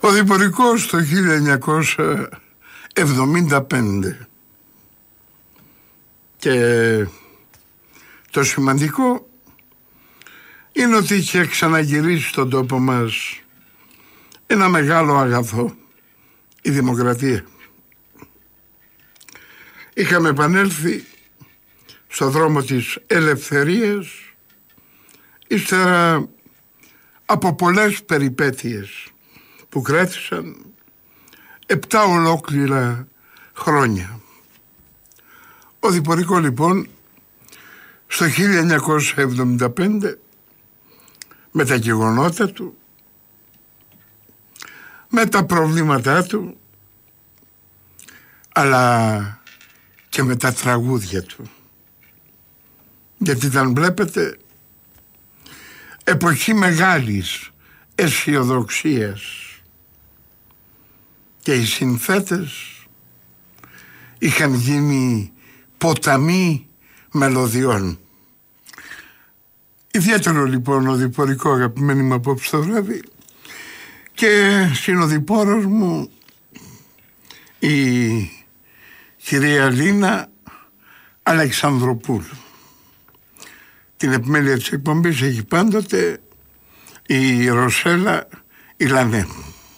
Ο Διπορικός το 1975. Και το σημαντικό είναι ότι είχε ξαναγυρίσει στον τόπο μας ένα μεγάλο αγαθό, η δημοκρατία. Είχαμε επανέλθει στο δρόμο της ελευθερίας ύστερα από πολλές περιπέτειες που κράτησαν 7 ολόκληρα χρόνια. Ο Διπορικό λοιπόν στο 1975 με τα γεγονότα του, με τα προβλήματά του, αλλά και με τα τραγούδια του, γιατί ήταν, βλέπετε, εποχή μεγάλης αισιοδοξίας και οι συνθέτες είχαν γίνει ποταμοί μελωδιών. Ιδιαίτερο λοιπόν ο Διπορικό, αγαπημένοι μου, απόψε το βράδυ, και συνοδοιπόρος μου η κυρία Λίνα Αλεξανδροπούλου. Την επιμέλεια της εκπομπής έχει πάντοτε η Ρωσέλα Ιλανέ.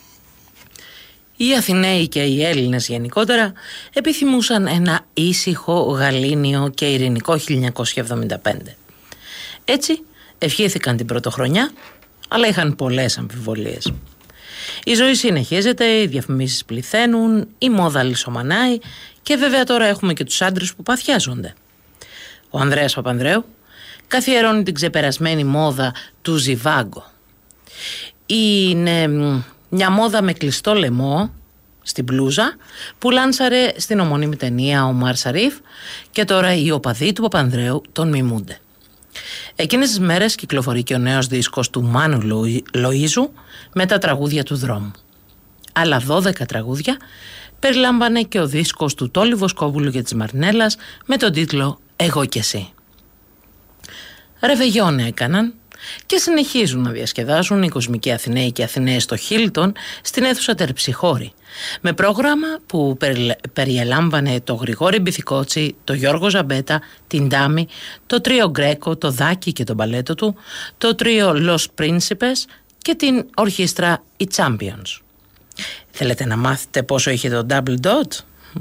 Οι Αθηναίοι και οι Έλληνες γενικότερα επιθυμούσαν ένα ήσυχο, γαλήνιο και ειρηνικό 1975. Έτσι ευχήθηκαν την πρωτοχρονιά, αλλά είχαν πολλές αμφιβολίες. Η ζωή συνεχίζεται, οι διαφημίσεις πληθαίνουν, η μόδα λησομανάει και βέβαια τώρα έχουμε και τους άντρες που παθιάζονται. Ο Ανδρέας Παπανδρέου καθιερώνει την ξεπερασμένη μόδα του Ζιβάγκο. Είναι μια μόδα με κλειστό λαιμό στην μπλούζα που λάνσαρε στην ομώνυμη ταινία ο Ομάρ Σαρίφ και τώρα οι οπαδοί του Παπανδρέου τον μιμούνται. Εκείνες τις μέρες κυκλοφορεί και ο νέος δίσκος του Μάνου Λοΐζου με τα τραγούδια του δρόμου. Άλλα 12 τραγούδια περιλάμβανε και ο δίσκος του Τόλι Βοσκόπουλου και της Μαρινέλας με τον τίτλο «Εγώ και εσύ». Ρεβεγιόν έκαναν και συνεχίζουν να διασκεδάζουν οι κοσμικοί Αθηναίοι και Αθηναίες στο Χίλτον στην αίθουσα Τερψιχώρη, με πρόγραμμα που περιελάμβανε το Γρηγόρη Μπιθικότσι, το Γιώργο Ζαμπέτα, την Τάμι, το τρίο Γκρέκο, το Δάκη και τον παλέτο του, το τρίο Los Príncipes και την ορχήστρα οι Champions. Θέλετε να μάθετε πόσο είχε το Double Dot?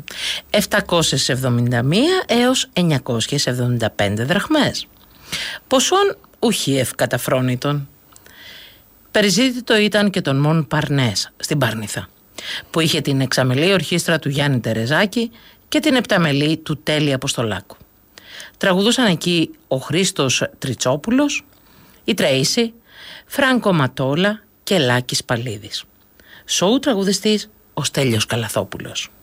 771 έως 975 δραχμές. Ποσόν ουχίευ καταφρόνητον. Περιζήτητο ήταν και τον Μον Παρνές στην Πάρνηθα, που είχε την εξαμελή ορχήστρα του Γιάννη Τερεζάκη και την επταμελή του Τέλη Αποστολάκου. Τραγουδούσαν εκεί ο Χρήστος Τριτσόπουλος, η Τρέισι, Φράνκο Ματόλα και Λάκης Παλίδης. Σοου τραγουδιστής ο Στέλιος Καλαθόπουλος.